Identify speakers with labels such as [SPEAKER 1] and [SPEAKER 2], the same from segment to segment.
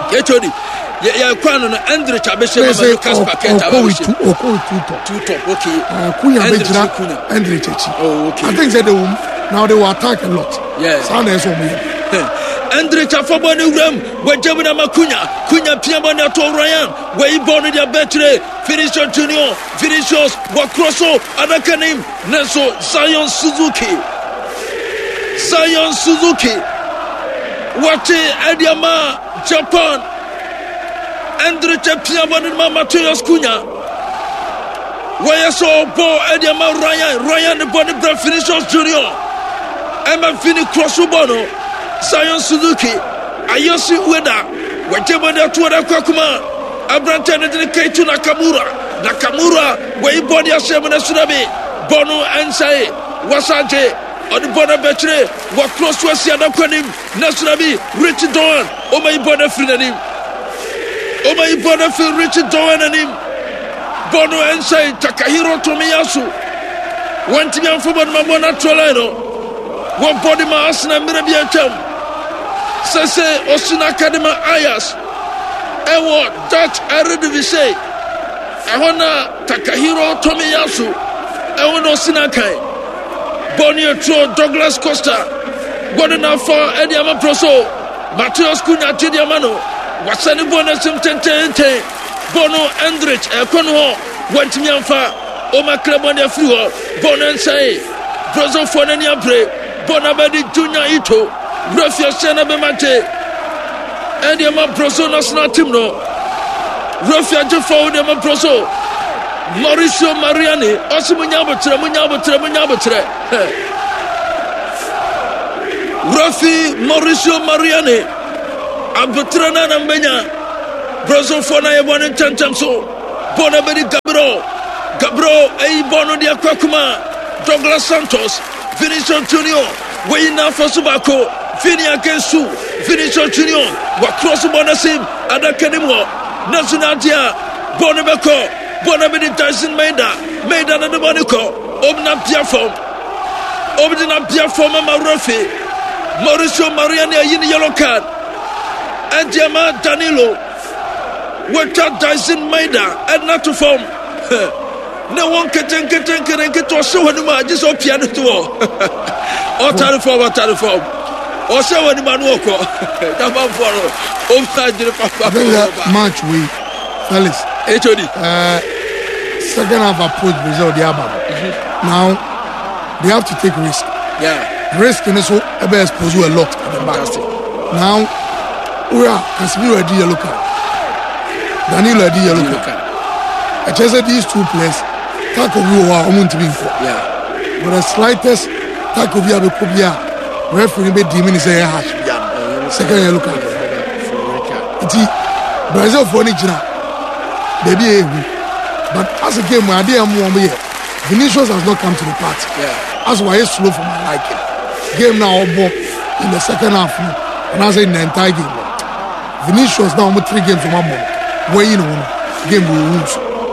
[SPEAKER 1] Echodi. Ya kwano na Andre Chabeshe
[SPEAKER 2] Mama
[SPEAKER 1] Kasper Kenta.
[SPEAKER 2] Two top.
[SPEAKER 1] Okay.
[SPEAKER 2] Kunya Bejra Andre Chechi.
[SPEAKER 1] Oh, okay.
[SPEAKER 2] I think that now they will attack a lot.
[SPEAKER 1] Yeah.
[SPEAKER 2] Sound is on me.
[SPEAKER 1] Andre Chafabone Ram, where Jabana Makunya, Kunya Piamana to Ryan, where he born in their betre, Vinicius Junior, Vinicius, Wakroso, Anakanim, Neso, Zion Suzuki, Wate Adiama, Japan, Andre Piamana Mathias Kunya, where I saw Bo Adiama Ryan, the body brand Vinicius Junior, Emma Vini Crossobono. Zion Suzuki, Ayosi Ueda, Wajabada Tuada Kwakuma, Abrantana de Keitu Nakamura, where you body a seven Sunabi, Bono and Sai, Wasaje, on the border betre, what close to Siana Quanim, Nasunabi, Richard Doan, oh my border Finanim, oh my border for Richard Doan and him, Bono and Sai, Takahiro Tomiyasu, one Timan for Mamona Tolano, one body mass and a Mirabiatam. Sese Osina Kadima Ayas Ewo Dutch Eredivisie Ehona Takahiro Tomiyasu Ewo Osina Kai Bonnie Tro Douglas Costa Godina for Ediama Proso Matheus Cunha Tidiamano Wasani Bonasim Tente Bono Endrich Ekonho Wentimianfa Oma Krebonia Fluo Bono Ensai Brozo Fonenia Bre Bonabedi Junior Ito Rafia Sena Bemate and Yama Proso National Team no Rafia Jafo de Maproso Mauricio Mariani Osimunyabutre Rafi Mauricio Mariani Abutrana Nambenya Broso Fona Yabon Tantamso Bonabedi Gabro Bono dia Kwakuma Douglas Santos Vinicius Junior Wayna Fasubako Vini against you, Vinicius Junior, what cross Bonasim, Adakanimo, Nazunadia, Bonabeko, Bonabedi Tyson Maida and the Monaco, Obna Piafom, Mama Rafi, Mauricio Mariani in the yellow card, and Jama Danilo, what Tyson Maida, and not to form. No one can get to show him, just on piano to all. Or telephone. Also, when the man walk, come on for
[SPEAKER 2] match we Felix. Second half approach Brazil the Abba. Now they have to take risk.
[SPEAKER 1] Yeah,
[SPEAKER 2] risk and so expose you a lot at the back. Now we are Casemiro a yellow card, Danilo a yellow card. I just said these two players tackle you are to be for. Yeah, but the slightest tackle via the Kubia. Referee made demon say hash. Second yellow card. Brazil for Nijina. Baby, but as a game where they are more Vinicius has not come to the party. Yeah. That's why it's slow for my liking. Game now in the second half, and I say in the entire game. Vinicius now almost 3 games from one month. Where you know game will lose.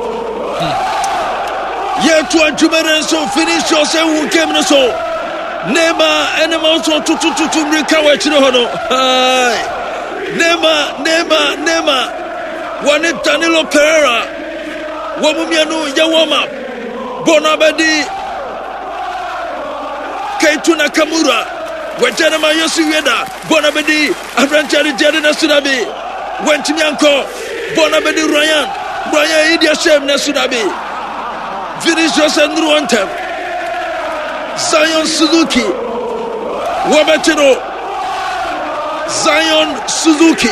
[SPEAKER 1] Yeah, to a Jumere so Vinicius and who came so. Neymar and also to recover Chinohono. Neymar. One Danilo Pereira. Wamumiano Yawama. Bonabedi. Keitu Nakamura. Wajanama Yosuyeda. Bonabedi. Abranchari Jadina Sunabi. Wentimianko. Bonabedi Ryan Idia Shem Nasunabi. Vinicius and Ruantem. Zion Suzuki Wabatino Zion Suzuki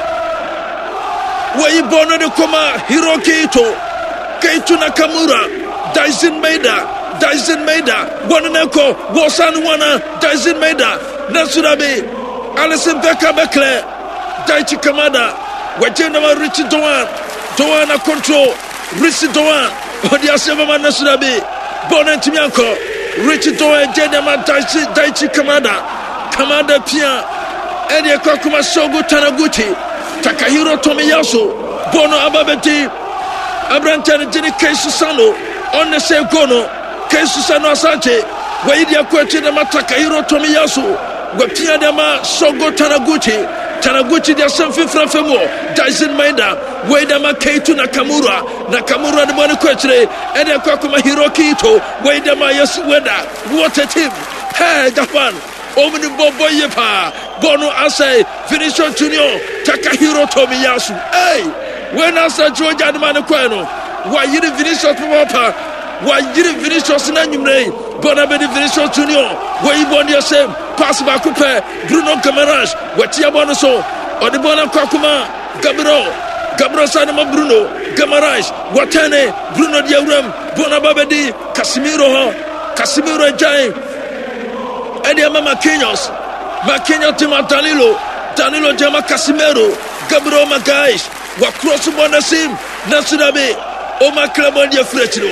[SPEAKER 1] Waibono de Koma Hiroki Ito Keitu Nakamura Dyson Maida Wananeko Wasanwana Dyson Maida Nasurabe Alison Becker Bekle Daichi Kamada Wajenama Richie Doan control Richie Doan Odia Sevama Nasurabe Bonantimianko Richard Doan, Jedama Daichi Kamada Pia, Edia Kakuma Sogo Tanaguchi, Takahiro Tomiyasu, Bono Ababeti, Abrantana Jenny Kesusano, on the same Gono, Kesusano Asante, Waidia Kwatinama Takahiro Tomiyasu, Wapia Dama Sogo Tanaguchi, Tanaguchi dia Sanfi Frafemo, Dyson Maida, Waidama Keitu Nakamura the money question, and a Kakuma Hiroki Ito, Waidama Yasueda, what a team! Hey, Japan, Omni Bobo Yepa, Bono Asai, Finisher Junior, Takahiro Tomiyasu. Hey, when I said Georgia Manaquano, why you didn't finish your papa? Why you didn't finish your Sinanum? Bonabedi Finisher Junior, where you born yourself, pass back Bruno Camarage, what Yabonaso, or the Bona Kakuma, Gabro Sanama Bruno, Camarage, Watane, Bruno Diagram, Bonababedi, Casimiro Jai, Ediama Makenyo Tima Danilo Jama Casimiro, Gabriel Magaish, Wakrosu Bonasim, Nasudabe, Oma Clabondia Fretro,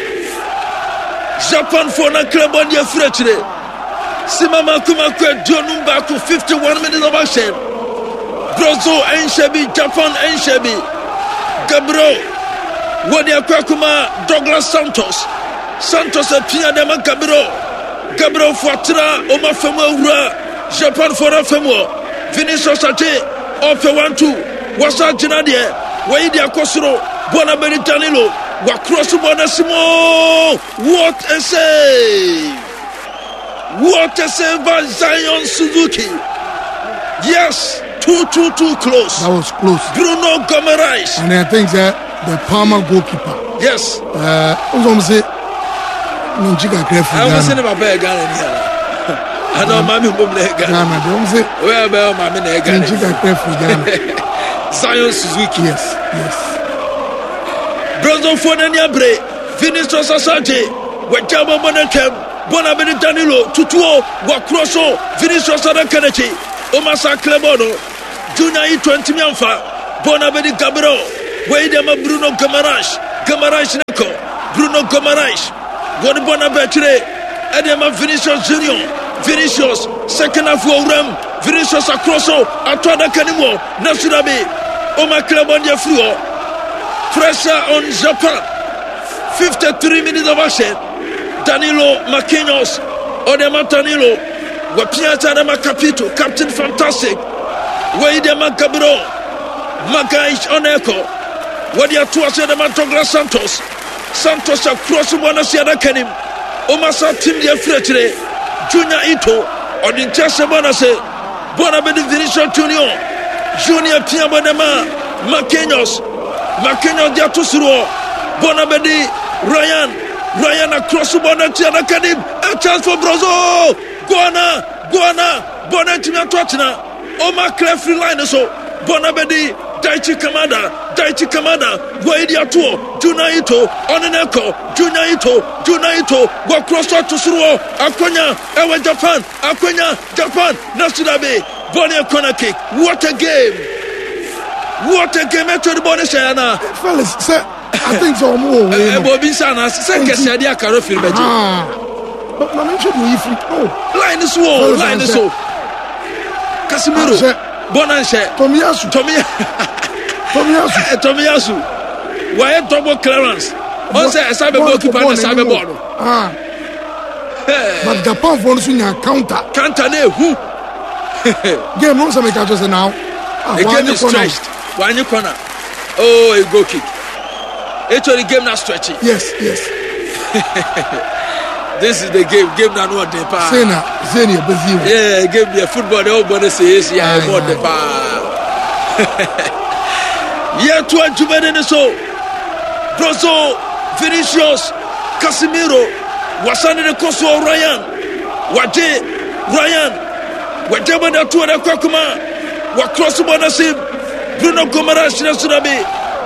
[SPEAKER 1] Japan Fona Clabondia Fretro, Simama Kumakwe, Jonumbaku, 51 minutes of action, Brozo Enshebi, Japan Enshebi, Gabriel, Wadia Kwakuma, Douglas Santos Pia Dema Gabriel Fuatra, Oma Femo, Japan Fora Femo, Vinicius Ate, Ope 1-2, Wasa Jinadia, Waidia Kosuro, Bonaberi Danilo, Wakrosu Bonasimo. What a save! What a save by Zion Suzuki! Yes, 2-2 close.
[SPEAKER 2] That was close.
[SPEAKER 1] Bruno Gomerais.
[SPEAKER 2] And I think that the Palmer goalkeeper.
[SPEAKER 1] Yes.
[SPEAKER 2] I was saying
[SPEAKER 1] about Ghana. I know Mammy Ghana. Where about Mammy Ghana? Zion Suzuki.
[SPEAKER 2] Yes.
[SPEAKER 1] Bronzo Fonania Bre, Vinicius Asante, Wetabo Bonakem, Bonabedi Danilo, Tutuo, Wakroso, Vinicius Adakaneti, Omasa Clebono, Junior E20 Mianfa, Bonabedi Gabriel, Waidama Bruno Gamarash Neko, Bruno Gamarash, Bonabetre, Edema Vinicius Junior, Vinicius, second half Rem, Vinicius Akroso, Atoda Kanimo, Nasurabi, Oma Clebondia Fluo. Pressure on Japan. 53 minutes of action. Danilo Marquinhos, Odema Danilo, Wapiata Dema Capito, Captain Fantastic, Waidema Gabriel, Magaish Oneko, Wadia Tuase Dema Douglas Santos across Bonasiada Kenim, Omasa Tim Dia Fretre, Junior Ito, Odintese Bonase, Bonabedi Vinicius Junior Piabonema, Marquinhos Diatusuro, Bonabedi, Ryan across Bonatiana Kadim, a chance for Brozo, Guana, Bonatina Tottina, Oma Clefrey line so, Bonabedi, Daichi Kamada, Waidia Tuo, Junaito, Oneneko, Junaito, Wakross Tusuro, Akwenya, Ewa Japan, Nasudabe, Bonia corner kick. What a game! What a game to the bonus, Anna.
[SPEAKER 2] Fellas, sir, I think so more.
[SPEAKER 1] Bobby Sana, second Sadia Carofil.
[SPEAKER 2] But my should be free. Oh,
[SPEAKER 1] line is so. Casimiro, Bonanshe, Tomiyasu. Why a double clearance? Once I saw the goalkeeper and the cyberboard.
[SPEAKER 2] But Japan for the counter. Who? Game no some catches now.
[SPEAKER 1] The game is stretched. One corner. Oh, a goal kick. Actually, game not stretching.
[SPEAKER 2] Yes.
[SPEAKER 1] This is the game now not the power.
[SPEAKER 2] Zenia busy.
[SPEAKER 1] Yeah, game the football. Everybody says yeah, about the power. Yeah, to a juvenile so. Brozo, Vinicius, Casimiro, Wasani the Koso, Ryan, Whatever the two of the Kakuma, Wakross Bonasim, Bruno Gomerais Nasudabi,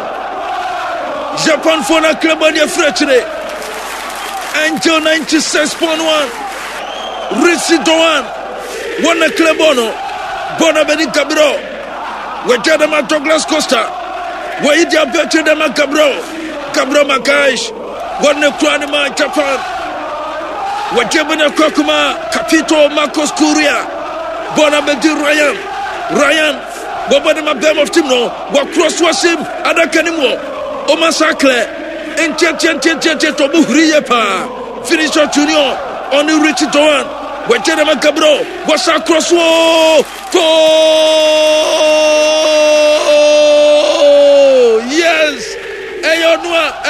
[SPEAKER 1] Japan Fona Clabonia Fretre, Angel 96.1, Ritsi Doan, Wana Clabono, Bonabedi Gabriel, Wajadama Douglas Costa, Waidia Betadama Gabriel Magaish, Wana Kranima Japan, Wajabana Kakuma, Capito Marcos Curia. Bonabedi Ryan, Bobadema Bem of Timno, Wakross Wasim, Adakanimo, Omasakle, and Tobuhriepa, Finisher Junior, on the Richie Doan, Wajadama Cabro, Wasakross, goal!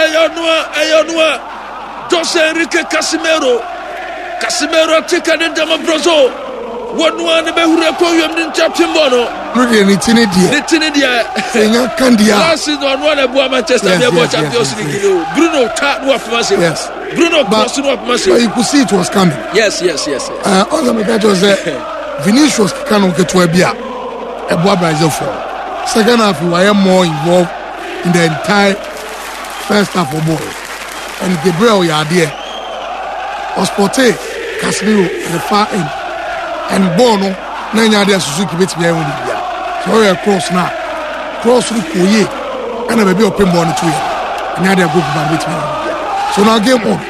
[SPEAKER 1] Ayonua Jose Enrique Casimiro tika de dama Brazil wonua ne behura ko yom din chapimbono
[SPEAKER 2] no de ni tini dia senya kandia
[SPEAKER 1] last season one na bua Manchester be Champions League Bruno ta no afmase Bruno cross no afmase
[SPEAKER 2] but you could see it was coming.
[SPEAKER 1] Yes.
[SPEAKER 2] Also me catch was Vinicius kanu keto bia e bua Brazil for second half we were more involved in the entire first half of ball and Gabriel Yadie Osporte Casemiro at the far end and Bono Nanya Suzuki bit me on the so we cross now cross through Koye and a baby open ball to you and now they go back with me so now game on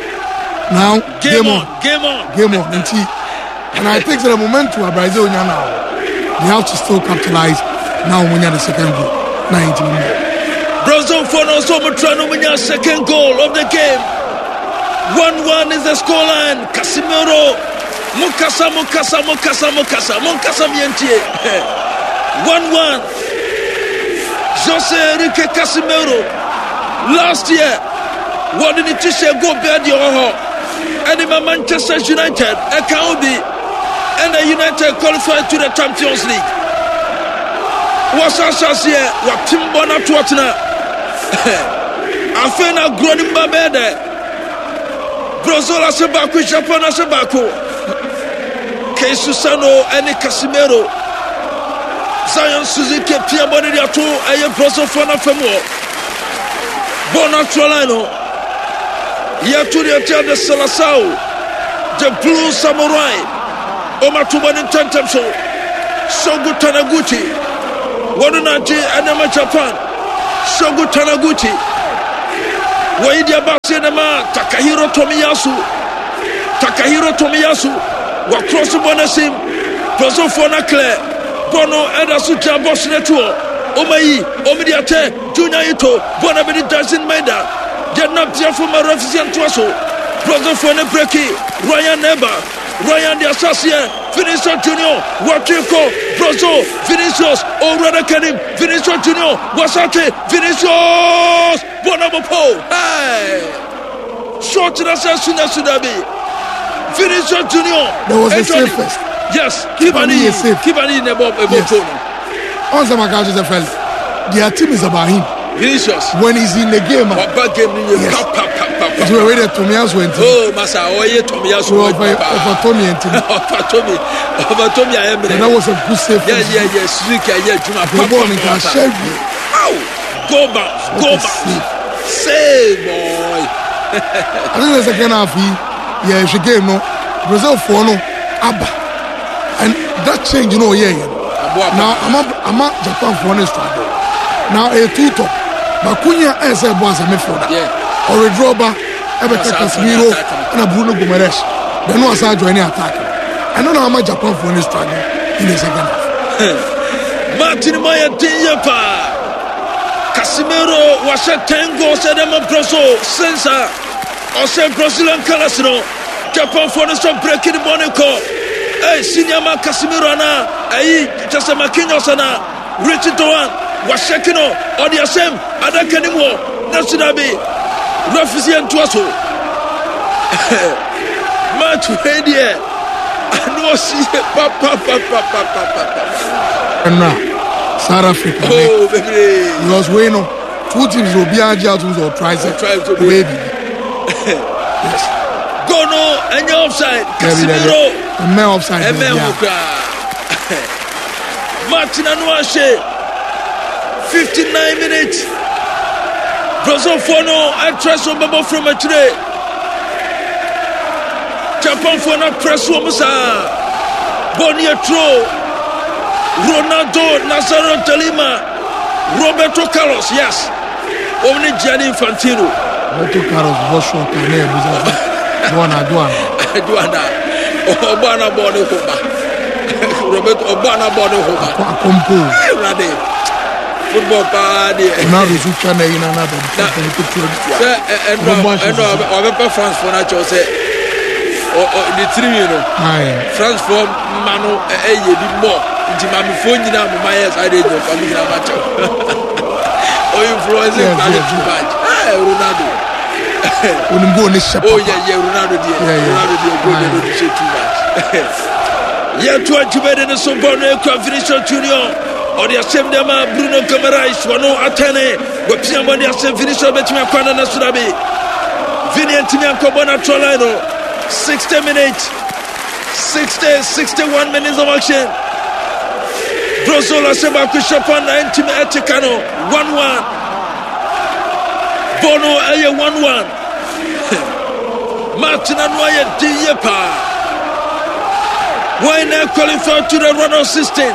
[SPEAKER 2] and I think the momentum of Brazil now they have to still capitalize now when you have the second goal 90 minutes.
[SPEAKER 1] Brazil for no so much trying second goal of the game. 1-1 is the scoreline. Casemiro Mukasa mientie 1-1. Jose Enrique Casemiro last year what did it say go bed your and in Manchester United account be and the United qualified to the Champions League. What's us here? What Timbona Tottenham Afena Gronin Babede Brazil Asebaku, Japan Asebaku Kesusano and Casimiro Zion Suzuki Pia Boniato and Brazil Fana Femo Bonatrolano Yaturia de Salasao the Blue Samurai Omatuban Tentemso Sogu Tanaguchi Wadunaji Anama Japan Shogu Tanaguchi Waidia Basenema Takahiro Tomiyasu wa cross bonasim Brazil Fona Claire Bono Edasu Jabos Netuo Omidiate Junior Ito Bonabedi Dazin Maida Janaptia for my refugees to us Brazil Fona Breki Ryan Neba Ryan the Assassin Vinicius Junior Watiko Brazil Vinicius Orada Kenim Vinicius Junior Wasake Vinicius Bonamopo hey short to the Sudabi Vinicius Junior
[SPEAKER 2] there was a safe first
[SPEAKER 1] yes Kibani in the Bob
[SPEAKER 2] on some occasions I felt their team is about him
[SPEAKER 1] Vinicius
[SPEAKER 2] when he's in the game we were ready to Tomiyasu went
[SPEAKER 1] Masa Oye Tomiyasu
[SPEAKER 2] over Tommy and Timmy
[SPEAKER 1] over Tommy I am
[SPEAKER 2] that was a good save
[SPEAKER 1] yes Juma go back save boy
[SPEAKER 2] I think the second half she game no Brazil for no Abba and that change now I'm a Japan for no struggle now a two-top Bakunya as a boss a midfielder or a drawback Casemiro and a Bruno Gomes. They know how to any attack. I don't know how much Japan for this struggle in the second half.
[SPEAKER 1] Martin Maya Diapa Casemiro was a 10 goals at the Brazil since or Brazilian colors. Japan for the breaking Monaco. Hey, senior man Casemiro na just a Makinosana Richard Doan was shaking on the same Adakanimo Nationabi. Refugees to us. Match ready. I know see papa.
[SPEAKER 2] And now South Africa.
[SPEAKER 1] Oh baby.
[SPEAKER 2] Because we know two teams will be out or try to baby. Yes.
[SPEAKER 1] Go no and you're offside. Casemiro.
[SPEAKER 2] And man offside.
[SPEAKER 1] And man Martin Anuashe. 59 minutes. Brazil for no press on Babo from a today. Japan for no press on Musa. Boniatro. Ronaldo Nazario Delima. Roberto Carlos, yes. Only Gianni Infantino.
[SPEAKER 2] Roberto Carlos was short and there. Duana.
[SPEAKER 1] Obana Bonihoba. Roberto Obana Bonihoba. Football party.
[SPEAKER 2] Now the future in another.
[SPEAKER 1] And France for natural say the three France for Mano more. Into my phone now my yes I did your family match. Oh influencing too much. Ronaldo.
[SPEAKER 2] Unimbo ni shepherd.
[SPEAKER 1] Oh yeah, Ronaldo dear. Ronaldo dear, go there, don't say too much. Yeah, to a Jubed and so born a Vinicius Junior. Or the same dema Bruno Guimaraes, Wano Atene, Wapia Money, Vinicius Betima Kwana Nasurabi. Vini and Timian Kobona Trolano. 60 minutes. 61 minutes of action. Brozola Seba Kushapan and Tim Etikano 1-1. Bono Aye 1-1. Martin Anoye Diyepa. Why not qualify to the run-on system?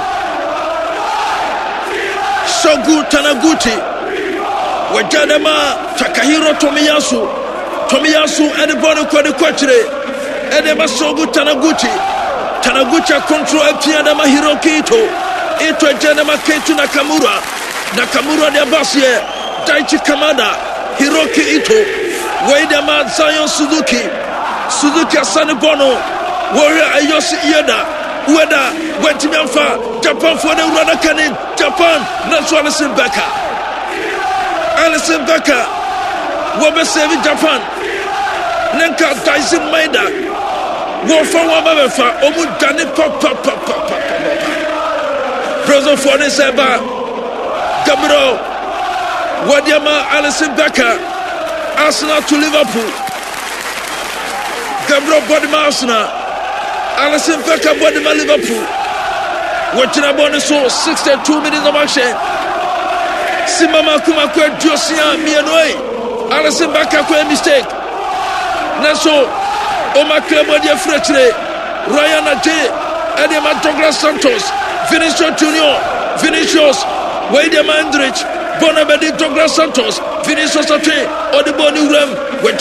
[SPEAKER 1] Shogu Tanaguchi. Wajadema Takahiro Tomiyasu and the Bono Kwade Kwachire. Edema Shogu Tanaguchi control Pianama Hiroki Ito Janama Ketu Nakamura de Abasie Daichi Kamada Hiroki Ito Waidama Zion Suzuki Asane Bono Warrior Ayoshi Ieda Ueda Wentimianfa Japan for the Radakanin Japan that's Alison Becker Wabe Sevi Japan Nenka Dyson Maida Wofa Wabafa, Omudani Pop. President Ford Seba, Gabriel, Wadiama, Alison Becker, Arsenal to Liverpool. Gabriel Bodima Arsenal, Alison Becker Bodima Liverpool. Watching a bonus so 62 minutes of action. Simama Kumakwe Josia Mianoi, Alison Becker for a mistake. Naso. Oma Clemodia Fretre, Ryan Ade, Edema Douglas Santos, Vinicius Junior, Wade Mandrich, Bonabedi Douglas Santos, Vinicius Ate, Odiboni Rem,